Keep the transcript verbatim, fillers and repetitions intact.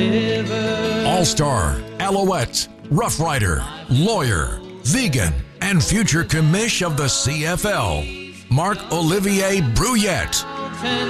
river. All-Star, Alouette, Rough Rider, lawyer, vegan, and future commish of the C F L, Marc-Olivier Brouillette.